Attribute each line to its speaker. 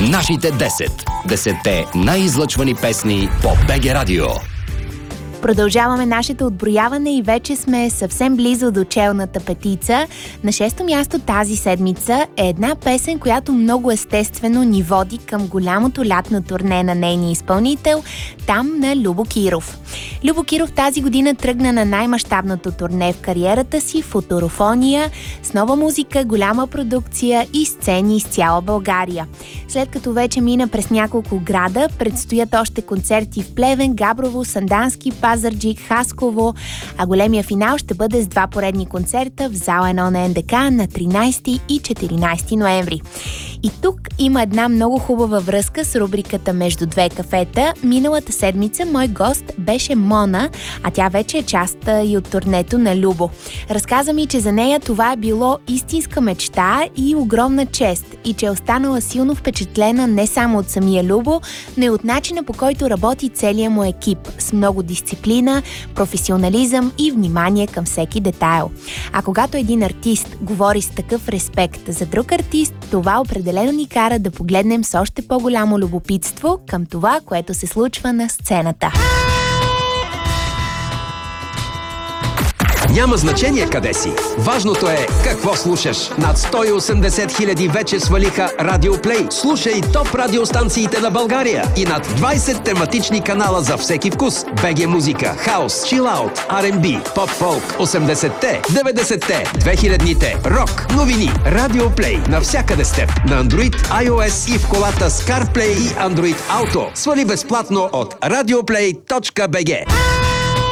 Speaker 1: Нашите 10. 10 най-излъчвани песни по БГ Радио.
Speaker 2: Продължаваме нашето отброяване и вече сме съвсем близо до челната петица. На 6-то място тази седмица е една песен, която много естествено ни води към голямото лятно турне на нейния изпълнител, там на Любо Киров. Любо Киров тази година тръгна на най-мащабното турне в кариерата си, Футурофония, с нова музика, голяма продукция и сцени из цяла България. След като вече мина през няколко града, предстоят още концерти в Плевен, Габрово, Сандански, Пазарджик, Хасково, а големия финал ще бъде с 2 поредни концерта в зала 1 на НДК на 13 и 14 ноември. И тук има една много хубава връзка с рубриката Между две кафета. Миналата седмица мой гост беше Мона, а тя вече е част и от турнето на Любо. Разказа ми, че за нея това е било истинска мечта и огромна чест и че е останала силно впечатлена не само от самия Любо, но и от начина, по който работи целият му екип с много дисциплина, професионализъм и внимание към всеки детайл. А когато един артист говори с такъв респект за друг артист, това определено ни кара да погледнем с още по-голямо любопитство към това, което се случва на сцената.
Speaker 3: Няма значение къде си. Важното е какво слушаш. Над 180 000 вече свалиха Радиоплей. Слушай топ радиостанциите на България и над 20 тематични канала за всеки вкус. БГ музика, хаус, чилаут, R&B, поп-фолк, 80-те, 90-те, 2000-те, рок, новини. Радиоплей навсякъде с теб. На Android, iOS и в колата с CarPlay и Android Auto. Свали безплатно от radioplay.bg.